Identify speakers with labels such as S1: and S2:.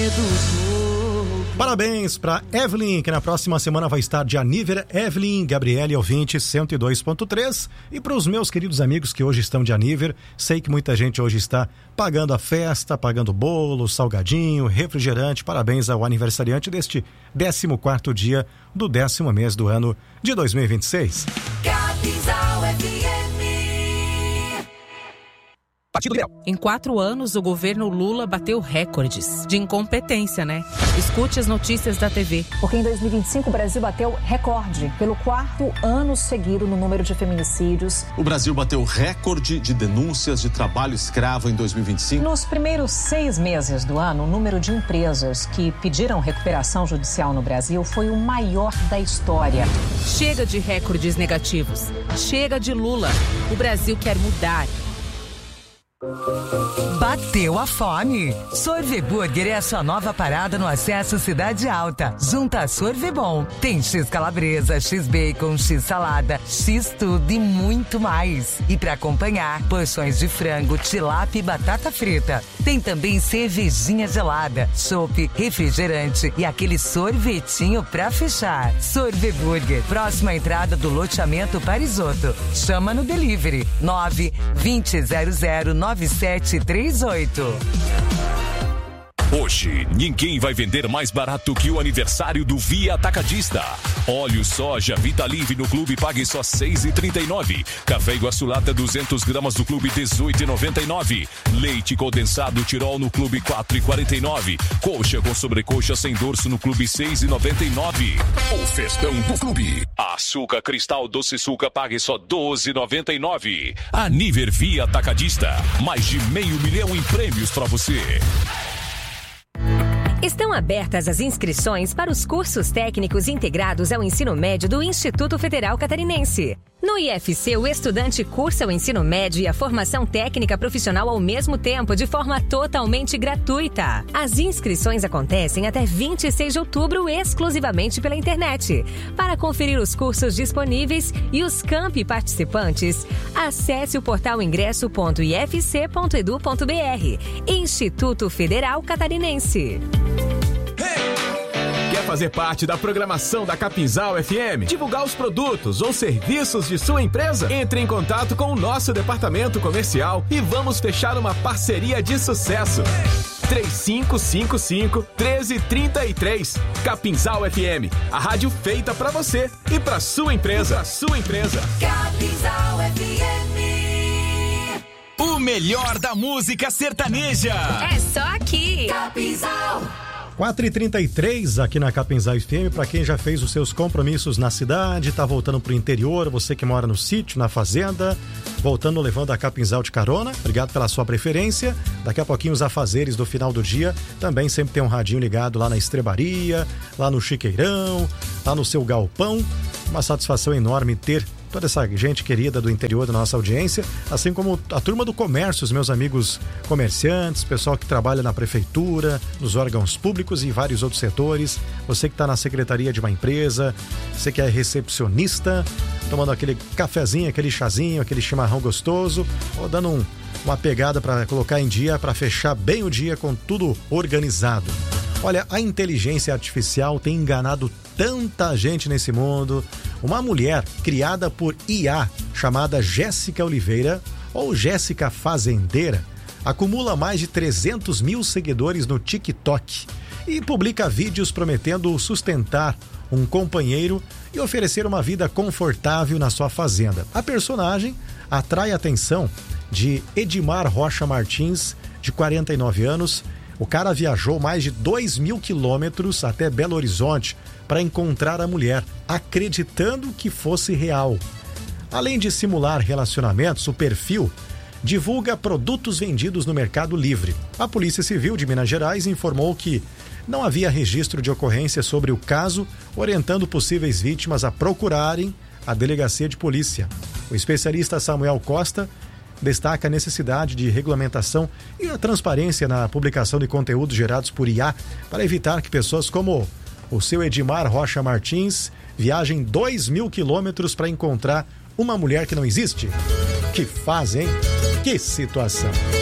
S1: Parabéns para Evelyn, que na próxima semana vai estar de aniversário. Evelyn, Gabriele, ouvinte 102.3. E para os meus queridos amigos que hoje estão de aniversário, sei que muita gente hoje está pagando a festa, pagando bolo, salgadinho, refrigerante. Parabéns ao aniversariante deste 14º dia do 10º mês do ano de 2026.
S2: Capinzal FM.
S3: Em 4 anos, o governo Lula bateu recordes de incompetência, né? Escute as notícias da TV.
S4: Porque em 2025 o Brasil bateu recorde pelo 4º ano seguido no número de feminicídios.
S5: O Brasil bateu recorde de denúncias de trabalho escravo em 2025.
S4: Nos primeiros 6 meses do ano, o número de empresas que pediram recuperação judicial no Brasil foi o maior da história.
S3: Chega de recordes negativos. Chega de Lula. O Brasil quer mudar.
S6: Bateu a fome? Sorveburger é a sua nova parada no acesso Cidade Alta. Junto a Sorvebom. Tem X calabresa, X bacon, X salada, X tudo e muito mais. E para acompanhar, porções de frango, tilápia e batata frita. Tem também cervejinha gelada, chopp, refrigerante e aquele sorvetinho pra fechar. Sorveburger, próxima entrada do loteamento Parisotto. Chama no delivery 920099738.
S7: Hoje, ninguém vai vender mais barato que o aniversário do Via Atacadista. Óleo soja Vitalive no Clube pague só R$ 6,39. Café Iguaçu Lata 200 gramas do Clube R$ 18,99. Leite condensado Tirol no Clube R$ 4,49. Coxa com sobrecoxa sem dorso no Clube R$ 6,99. O festão do Clube. Açúcar Cristal Doce Suca pague só R$ 12,99. Aniver Via Atacadista. Mais de 500 mil em prêmios para você.
S8: Estão abertas as inscrições para os cursos técnicos integrados ao ensino médio do Instituto Federal Catarinense. No IFC, o estudante cursa o ensino médio e a formação técnica profissional ao mesmo tempo, de forma totalmente gratuita. As inscrições acontecem até 26 de outubro, exclusivamente pela internet. Para conferir os cursos disponíveis e os campi participantes, acesse o portal ingresso.ifc.edu.br. Instituto Federal Catarinense.
S9: Quer fazer parte da programação da Capinzal FM? Divulgar os produtos ou serviços de sua empresa? Entre em contato com o nosso departamento comercial e vamos fechar uma parceria de sucesso. 3555-1333. Capinzal FM, a rádio feita pra você e pra sua empresa.
S2: Capinzal FM.
S10: O melhor da música sertaneja.
S2: É só aqui. Capinzal.
S1: 4h33 aqui na Capinzal FM. Para quem já fez os seus compromissos na cidade, tá voltando pro interior, você que mora no sítio, na fazenda, voltando, levando a Capinzal de carona, obrigado pela sua preferência. Daqui a pouquinho os afazeres do final do dia, também sempre tem um radinho ligado lá na Estrebaria, lá no Chiqueirão, lá no seu galpão. Uma satisfação enorme ter toda essa gente querida do interior da nossa audiência, assim como a turma do comércio, os meus amigos comerciantes, pessoal que trabalha na prefeitura, nos órgãos públicos e vários outros setores, você que está na secretaria de uma empresa, você que é recepcionista, tomando aquele cafezinho, aquele chazinho, aquele chimarrão gostoso, ou dando uma pegada para colocar em dia, para fechar bem o dia com tudo organizado. Olha, a inteligência artificial tem enganado tanta gente nesse mundo. Uma mulher criada por IA, chamada Jéssica Oliveira, ou Jéssica Fazendeira, acumula mais de 300 mil seguidores no TikTok e publica vídeos prometendo sustentar um companheiro e oferecer uma vida confortável na sua fazenda. A personagem atrai a atenção de Edmar Rocha Martins, de 49 anos. O cara viajou mais de 2.000 quilômetros até Belo Horizonte para encontrar a mulher, acreditando que fosse real. Além de simular relacionamentos, o perfil divulga produtos vendidos no Mercado Livre. A Polícia Civil de Minas Gerais informou que não havia registro de ocorrência sobre o caso, orientando possíveis vítimas a procurarem a delegacia de polícia. O especialista Samuel Costa destaca a necessidade de regulamentação e a transparência na publicação de conteúdos gerados por IA para evitar que pessoas como o seu Edmar Rocha Martins viajem 2.000 quilômetros para encontrar uma mulher que não existe. Que fase, hein? Que situação!